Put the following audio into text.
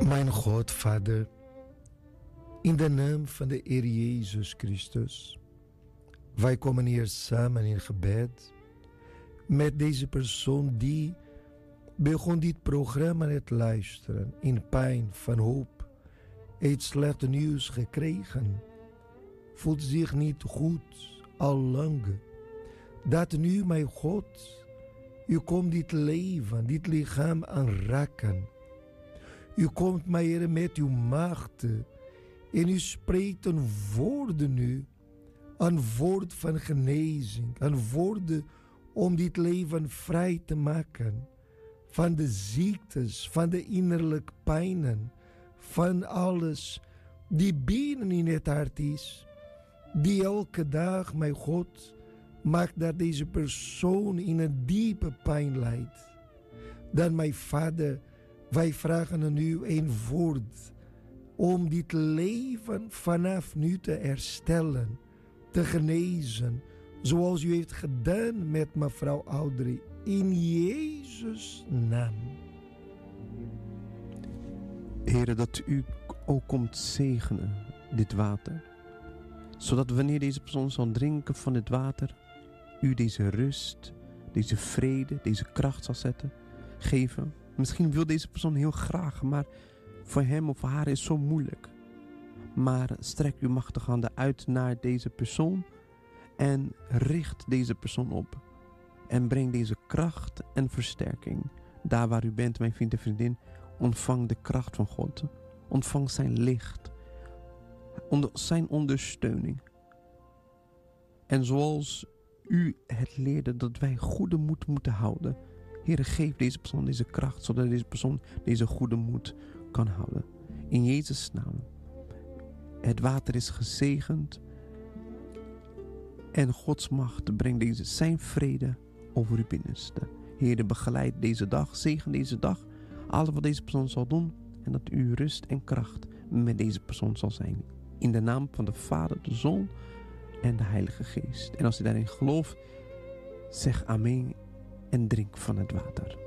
Mijn God, Vader, in de naam van de Heer Jezus Christus, wij komen hier samen in gebed met deze persoon die begon dit programma te luisteren in pijn van hoop, heeft slecht nieuws gekregen, voelt zich niet goed al lang. Dat nu, mijn God, u komt dit leven, dit lichaam aanraken. U komt, mijn Heer, met uw macht en u spreekt een woord nu, een woord van genezing, een woord om dit leven vrij te maken van de ziektes, van de innerlijke pijnen, van alles die binnen in het hart is, die elke dag, mijn God, maakt dat deze persoon in een diepe pijn lijdt. Dan, mijn Vader, wij vragen aan u een woord om dit leven vanaf nu te herstellen, te genezen, zoals u heeft gedaan met mevrouw Audrey, in Jezus' naam. Heere, dat u ook komt zegenen dit water, zodat wanneer deze persoon zal drinken van dit water, u deze rust, deze vrede, deze kracht zal geven. Misschien wil deze persoon heel graag, maar voor hem of voor haar is het zo moeilijk. Maar strek uw machtige handen uit naar deze persoon en richt deze persoon op. En breng deze kracht en versterking. Daar waar u bent, mijn vriend en vriendin, ontvang de kracht van God. Ontvang zijn licht. Zijn ondersteuning. En zoals u het leerde dat wij goede moed moeten houden, Heere, geef deze persoon deze kracht, zodat deze persoon deze goede moed kan houden. In Jezus' naam. Het water is gezegend. En Gods macht brengt zijn vrede over uw binnenste. Heere, begeleid deze dag, zegen deze dag, alles wat deze persoon zal doen. En dat uw rust en kracht met deze persoon zal zijn. In de naam van de Vader, de Zoon en de Heilige Geest. En als u daarin gelooft, zeg amen en drink van het water.